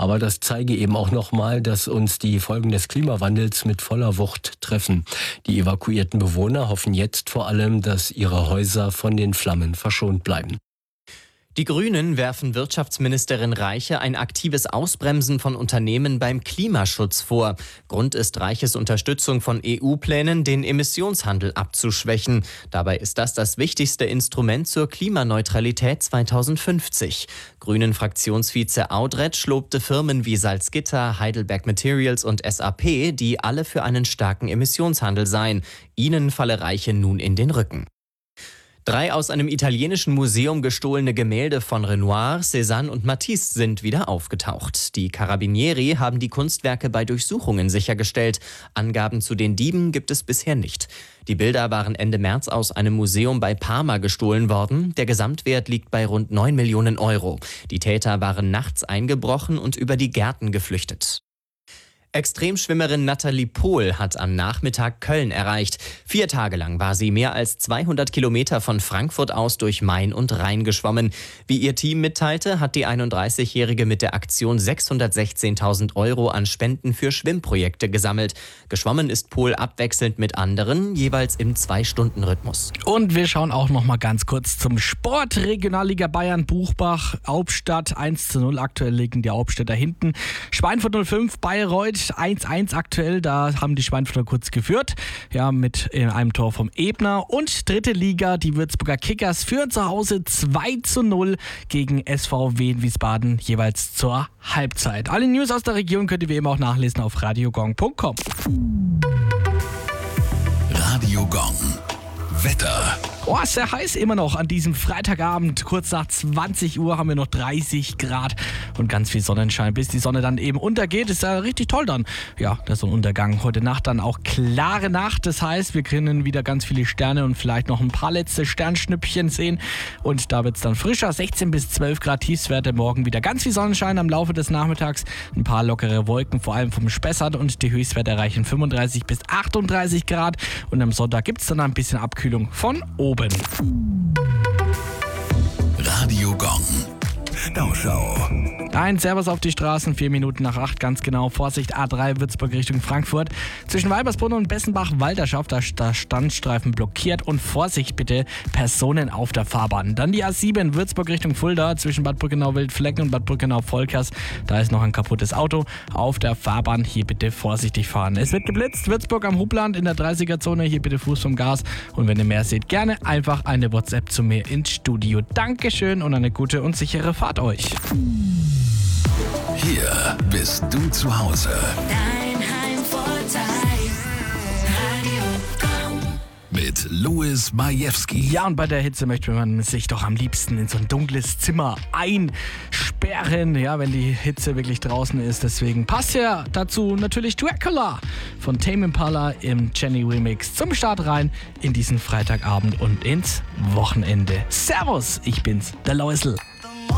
Aber das zeige eben auch nochmal, dass uns die Folgen des Klimawandels mit voller Wucht treffen. Die evakuierten Bewohner hoffen jetzt vor allem, dass ihre Häuser von den Flammen verschont bleiben. Die Grünen werfen Wirtschaftsministerin Reiche ein aktives Ausbremsen von Unternehmen beim Klimaschutz vor. Grund ist Reiches Unterstützung von EU-Plänen, den Emissionshandel abzuschwächen. Dabei ist das wichtigste Instrument zur Klimaneutralität 2050. Grünen-Fraktionsvize Audretsch lobte Firmen wie Salzgitter, Heidelberg Materials und SAP, die alle für einen starken Emissionshandel seien. Ihnen falle Reiche nun in den Rücken. 3 aus einem italienischen Museum gestohlene Gemälde von Renoir, Cézanne und Matisse sind wieder aufgetaucht. Die Carabinieri haben die Kunstwerke bei Durchsuchungen sichergestellt. Angaben zu den Dieben gibt es bisher nicht. Die Bilder waren Ende März aus einem Museum bei Parma gestohlen worden. Der Gesamtwert liegt bei rund 9 Millionen Euro. Die Täter waren nachts eingebrochen und über die Gärten geflüchtet. Extremschwimmerin Nathalie Pohl hat am Nachmittag Köln erreicht. 4 Tage lang war sie mehr als 200 Kilometer von Frankfurt aus durch Main und Rhein geschwommen. Wie ihr Team mitteilte, hat die 31-Jährige mit der Aktion 616.000 Euro an Spenden für Schwimmprojekte gesammelt. Geschwommen ist Pohl abwechselnd mit anderen, jeweils im 2-Stunden-Rhythmus. Und wir schauen auch noch mal ganz kurz zum Sport. Regionalliga Bayern, Buchbach, Hauptstadt 1:0. Aktuell liegen die Hauptstädter hinten. Schweinfurt 05, Bayreuth 1:1 aktuell, da haben die Schweinfurter kurz geführt, ja, mit einem Tor vom Ebner. Und dritte Liga, die Würzburger Kickers führen zu Hause 2:0 gegen SVW in Wiesbaden, jeweils zur Halbzeit. Alle News aus der Region könnt ihr wie immer auch nachlesen auf radiogong.com. Radio Gong. Wetter. Oh, ist sehr heiß immer noch an diesem Freitagabend. Kurz nach 20 Uhr haben wir noch 30 Grad und ganz viel Sonnenschein, bis die Sonne dann eben untergeht. Ist ja richtig toll dann. Ja, der Sonnenuntergang. Heute Nacht dann auch klare Nacht. Das heißt, wir können wieder ganz viele Sterne und vielleicht noch ein paar letzte Sternschnüppchen sehen. Und da wird es dann frischer. 16 bis 12 Grad Tiefstwerte. Morgen wieder ganz viel Sonnenschein am Laufe des Nachmittags. Ein paar lockere Wolken, vor allem vom Spessart. Und die Höchstwerte erreichen 35 bis 38 Grad. Und am Sonntag gibt es dann ein bisschen Abkühlung von oben. Radio Gong. Stauschau. Ein Servus auf die Straßen, 4 Minuten nach 8, ganz genau. Vorsicht, A3 Würzburg Richtung Frankfurt. Zwischen Weibersbrunn und Bessenbach-Walderschaft, da Standstreifen blockiert. Und Vorsicht bitte, Personen auf der Fahrbahn. Dann die A7 Würzburg Richtung Fulda, zwischen Bad Brückenau-Wildflecken und Bad Brückenau-Volkers. Da ist noch ein kaputtes Auto auf der Fahrbahn. Hier bitte vorsichtig fahren. Es wird geblitzt, Würzburg am Hubland in der 30er-Zone. Hier bitte Fuß vom Gas. Und wenn ihr mehr seht, gerne einfach eine WhatsApp zu mir ins Studio. Dankeschön und eine gute und sichere Fahrt euch. Hier bist du zu Hause. Dein Heimvorteil. Radio Gong. Mit Louis Majewski. Ja, und bei der Hitze möchte man sich doch am liebsten in so ein dunkles Zimmer einsperren, ja, wenn die Hitze wirklich draußen ist. Deswegen passt ja dazu natürlich Dracula von Tame Impala im Jenny Remix zum Start rein in diesen Freitagabend und ins Wochenende. Servus, ich bin's, der Läusel.